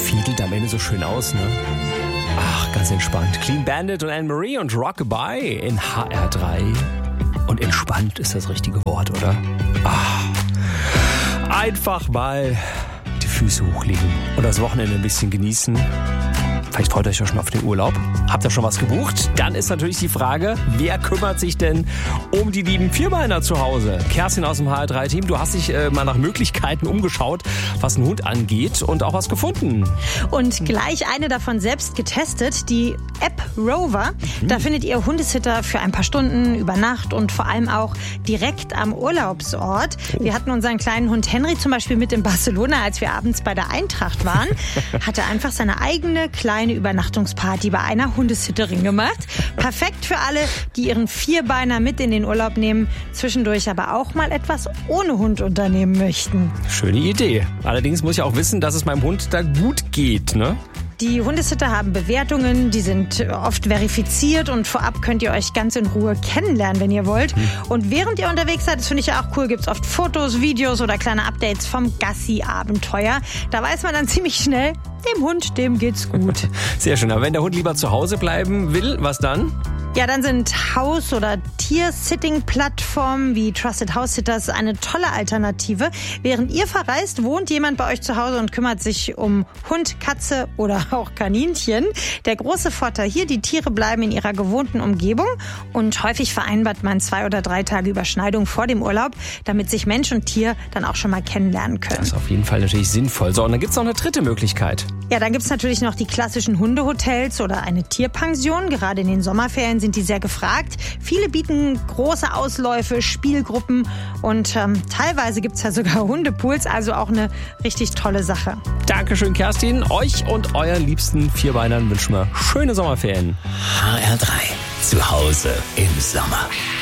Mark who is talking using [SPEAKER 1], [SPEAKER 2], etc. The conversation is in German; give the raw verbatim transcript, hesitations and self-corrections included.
[SPEAKER 1] fiedelt am Ende so schön aus, ne? Ach, ganz entspannt. Clean Bandit und Anne-Marie und Rockabye in H R drei. Und entspannt ist das richtige Wort, oder? Ach, einfach mal die Füße hochlegen und das Wochenende ein bisschen genießen. Vielleicht freut ihr euch ja schon auf den Urlaub. Habt ihr schon was gebucht? Dann ist natürlich die Frage, wer kümmert sich denn um die lieben Vierbeiner zu Hause? Kerstin aus dem H R drei Team, du hast dich äh, mal nach Möglichkeiten umgeschaut, was einen Hund angeht und auch was gefunden.
[SPEAKER 2] Und gleich eine davon selbst getestet, die App Rover. Mhm. Da findet ihr Hundesitter für ein paar Stunden über Nacht und vor allem auch direkt am Urlaubsort. Oh. Wir hatten unseren kleinen Hund Henry zum Beispiel mit in Barcelona, als wir abends bei der Eintracht waren. Hatte einfach seine eigene kleine eine Übernachtungsparty bei einer Hundesitterin gemacht. Perfekt für alle, die ihren Vierbeiner mit in den Urlaub nehmen, zwischendurch aber auch mal etwas ohne Hund unternehmen möchten.
[SPEAKER 1] Schöne Idee. Allerdings muss ich auch wissen, dass es meinem Hund da gut geht, ne?
[SPEAKER 2] Die Hundesitter haben Bewertungen, die sind oft verifiziert und vorab könnt ihr euch ganz in Ruhe kennenlernen, wenn ihr wollt. Hm. Und während ihr unterwegs seid, das finde ich ja auch cool, gibt es oft Fotos, Videos oder kleine Updates vom Gassi-Abenteuer. Da weiß man dann ziemlich schnell, dem Hund, dem geht's gut.
[SPEAKER 1] Sehr schön, aber wenn der Hund lieber zu Hause bleiben will, was dann?
[SPEAKER 2] Ja, dann sind Haus- oder Tier-Sitting-Plattformen wie Trusted House Sitters eine tolle Alternative. Während ihr verreist, wohnt jemand bei euch zu Hause und kümmert sich um Hund, Katze oder auch Kaninchen. Der große Vorteil hier, die Tiere bleiben in ihrer gewohnten Umgebung und häufig vereinbart man zwei oder drei Tage Überschneidung vor dem Urlaub, damit sich Mensch und Tier dann auch schon mal kennenlernen können.
[SPEAKER 1] Das ist auf jeden Fall natürlich sinnvoll. So, und dann gibt's noch eine dritte Möglichkeit.
[SPEAKER 2] Ja, dann gibt's natürlich noch die klassischen Hundehotels oder eine Tierpension. Gerade in den Sommerferien sind die sehr gefragt. Viele bieten große Ausläufe, Spielgruppen und ähm, teilweise gibt's ja sogar Hundepools, also auch eine richtig tolle Sache.
[SPEAKER 1] Dankeschön, Kerstin. Euch und euren liebsten Vierbeinern wünschen wir schöne Sommerferien.
[SPEAKER 3] H R drei. Zu Hause im Sommer.